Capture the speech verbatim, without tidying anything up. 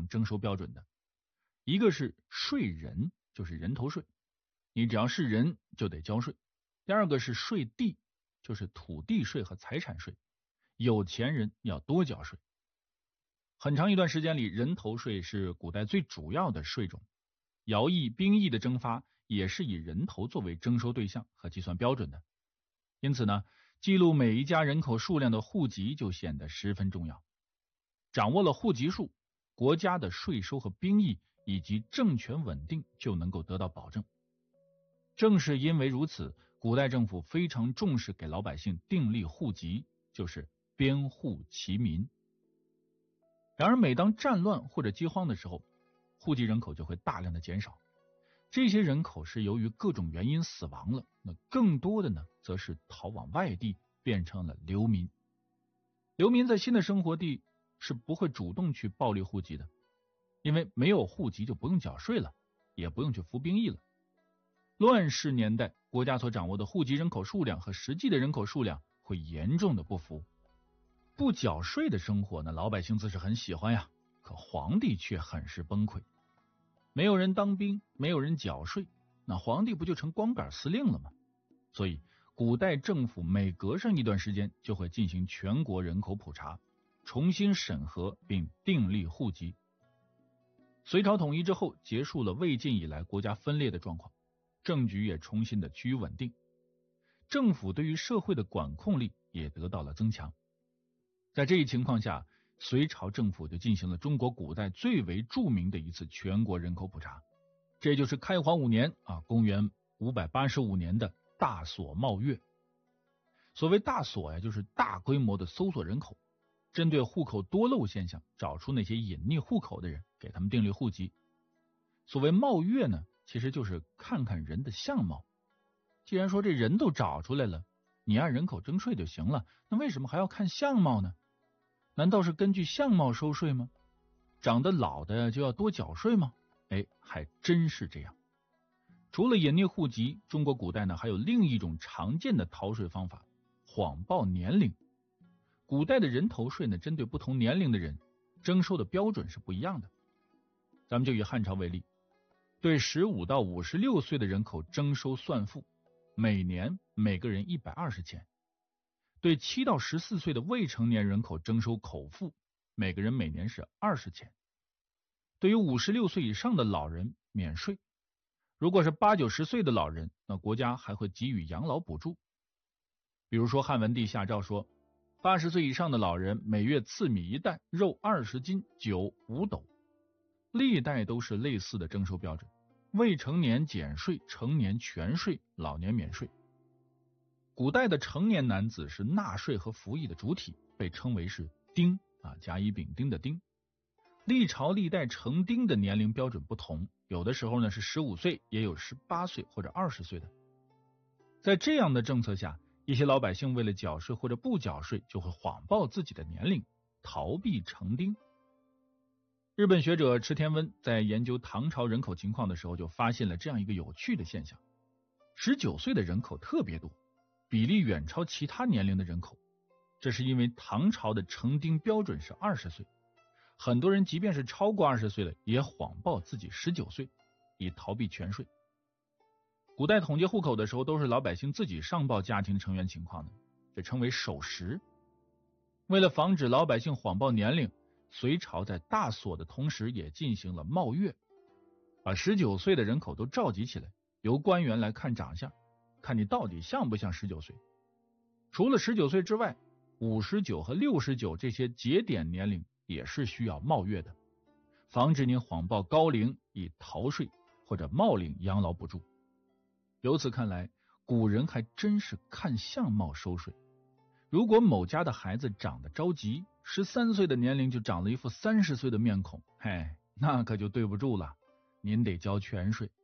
征收标准的，一个是税人，就是人头税，你只要是人就得交税；第二个是税地，就是土地税和财产税，有钱人要多缴税。很长一段时间里，人头税是古代最主要的税种，徭役、兵役的征发也是以人头作为征收对象和计算标准的。因此呢，记录每一家人口数量的户籍就显得十分重要。掌握了户籍数，国家的税收和兵役以及政权稳定就能够得到保证。正是因为如此，古代政府非常重视给老百姓订立户籍，就是编户齐民。然而每当战乱或者饥荒的时候，户籍人口就会大量的减少。这些人口是由于各种原因死亡了，那更多的呢，则是逃往外地，变成了流民。流民在新的生活地是不会主动去报立户籍的，因为没有户籍就不用缴税了，也不用去服兵役了。乱世年代，国家所掌握的户籍人口数量和实际的人口数量会严重的不符。不缴税的生活呢，老百姓自是很喜欢呀，可皇帝却很是崩溃。没有人当兵，没有人缴税，那皇帝不就成光杆司令了吗？所以古代政府每隔上一段时间就会进行全国人口普查，重新审核并订立户籍。隋朝统一之后，结束了魏晋以来国家分裂的状况，政局也重新的趋于稳定，政府对于社会的管控力也得到了增强。在这一情况下，隋朝政府就进行了中国古代最为著名的一次全国人口普查，这就是开皇五年啊，公元五百八十五年的大索冒月。所谓大索呀，就是大规模的搜索人口，针对户口多漏现象，找出那些隐匿户口的人，给他们订立户籍。所谓冒月呢，其实就是看看人的相貌。既然说这人都找出来了，你按人口征税就行了，那为什么还要看相貌呢？难道是根据相貌收税吗？长得老的就要多缴税吗？哎，还真是这样。除了隐匿户籍，中国古代呢还有另一种常见的逃税方法，谎报年龄。古代的人头税呢，针对不同年龄的人，征收的标准是不一样的。咱们就以汉朝为例，对十五到五十六岁的人口征收算赋，每年每个人一百二十钱。对七到十四岁的未成年人口征收口赋，每个人每年是二十钱。对于五十六岁以上的老人免税，如果是八九十岁的老人，那国家还会给予养老补助。比如说汉文帝下诏说，八十岁以上的老人每月赐米一担，肉二十斤，酒五斗。历代都是类似的征收标准，未成年减税，成年全税，老年免税。古代的成年男子是纳税和服役的主体，被称为是丁啊，甲乙丙丁的丁。历朝历代成丁的年龄标准不同，有的时候呢是十五岁，也有十八岁或者二十岁的。在这样的政策下，一些老百姓为了缴税或者不缴税，就会谎报自己的年龄，逃避成丁。日本学者池田温在研究唐朝人口情况的时候，就发现了这样一个有趣的现象：十九岁的人口特别多，比例远超其他年龄的人口。这是因为唐朝的成丁标准是二十岁，很多人即便是超过二十岁了，也谎报自己十九岁，以逃避全税。古代统计户口的时候，都是老百姓自己上报家庭成员情况的，这称为守时。为了防止老百姓谎报年龄，隋朝在大索的同时也进行了冒月，把十九岁的人口都召集起来，由官员来看长相，看你到底像不像十九岁。除了十九岁之外，五十九和六十九这些节点年龄也是需要冒月的，防止您谎报高龄以逃税或者冒领养老补助。由此看来，古人还真是看相貌收税。如果某家的孩子长得着急，十三岁的年龄就长了一副三十岁的面孔，嘿，那可就对不住了，您得交全税。